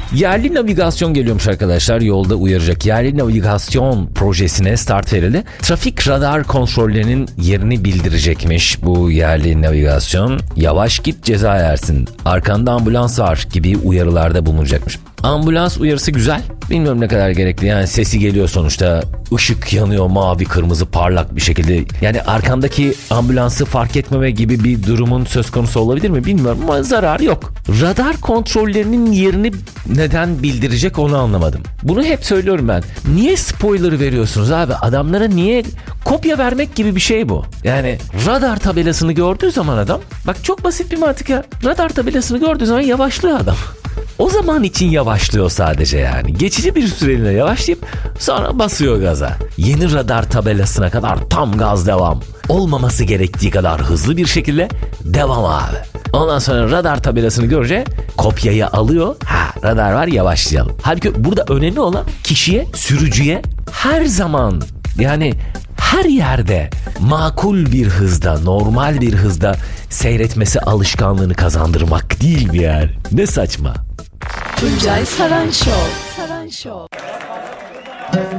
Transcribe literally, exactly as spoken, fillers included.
Yerli navigasyon geliyormuş arkadaşlar, yolda uyaracak. Yerli navigasyon projesine start verildi. Trafik radar kontrollerinin yerini bildirecekmiş bu yerli navigasyon. Yavaş git ceza yersin, arkanda ambulans var gibi uyarılarda bulunacakmış. Ambulans uyarısı güzel. Bilmiyorum ne kadar gerekli. Yani sesi geliyor sonuçta. Işık yanıyor mavi kırmızı parlak bir şekilde. Yani arkandaki ambulansı fark etmeme gibi bir durumun söz konusu olabilir mi bilmiyorum ama zararı yok. Radar kontrollerinin yerini neden bildirecek onu anlamadım. Bunu hep söylüyorum ben. Niye spoiler veriyorsunuz abi? Adamlara niye kopya vermek gibi bir şey bu? Yani radar tabelasını gördüğü zaman adam, bak çok basit bir mantık ya. Radar tabelasını gördüğü zaman yavaşlıyor adam. O zaman için yavaşlıyor sadece yani. Geçici bir süreliğine yavaşlayıp sonra basıyor gaza. Yeni radar tabelasına kadar tam gaz devam. Olmaması gerektiği kadar hızlı bir şekilde devam abi. Ondan sonra radar tabelasını görünce kopyayı alıyor. Ha, radar var, yavaşlayalım. Halbuki burada önemli olan kişiye, sürücüye her zaman, yani her yerde makul bir hızda, normal bir hızda seyretmesi alışkanlığını kazandırmak değil mi yani? Ne saçma. Tuncay Saran Show. Saran Show.